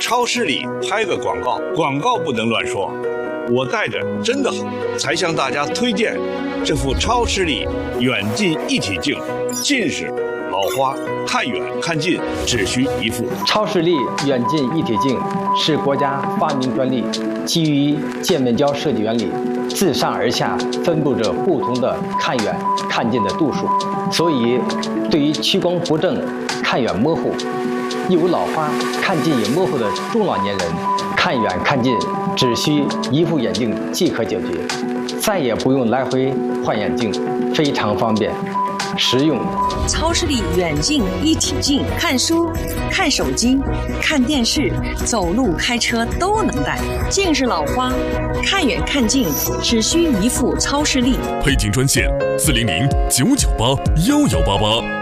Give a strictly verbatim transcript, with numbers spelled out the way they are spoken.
超市里拍个广告，广告不能乱说。我带着真的好，才向大家推荐这副超视力远近一体镜，近视、老花、看远看近只需一副。 超视力远近一体镜是国家发明专利，基于界面胶设计原理，自上而下分布着不同的看远看近的度数，所以对于屈光不正、看远模糊、有老花、看近也模糊的中老年人，看远看近只需一副眼镜即可解决，再也不用来回换眼镜，非常方便实用。 超视力远近一体镜，看书、看手机、看电视、走路、开车都能戴。近视老花、看远看近只需一副超视力。 配镜专线：四零零九九八幺幺八八。